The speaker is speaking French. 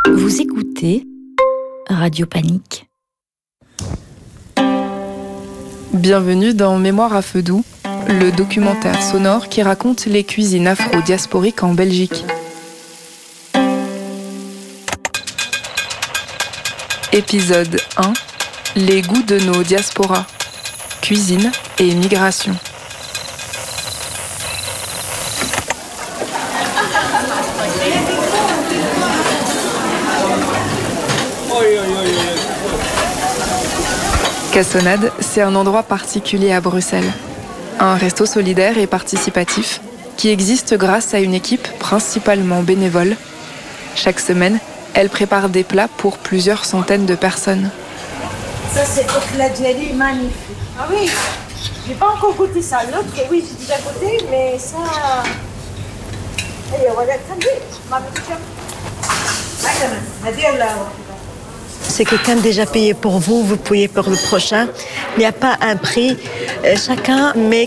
Vous écoutez Radio Panique. Bienvenue dans Mémoire à feu doux, le documentaire sonore qui raconte les cuisines afro-diasporiques en Belgique. Épisode 1. Les goûts de nos diasporas. Cuisine et migration. Cassonade, c'est un endroit particulier à Bruxelles. Un resto solidaire et participatif qui existe grâce à une équipe principalement bénévole. Chaque semaine, elle prépare des plats pour plusieurs centaines de personnes. Ça, c'est la jelly magnifique. Ah oui, j'ai pas encore goûté ça. L'autre, oui, j'ai déjà goûté, mais ça... Allez, on va la traduire. Ma petite femme. C'est quelqu'un déjà payé pour vous, vous payez pour le prochain. Il n'y a pas un prix. Chacun met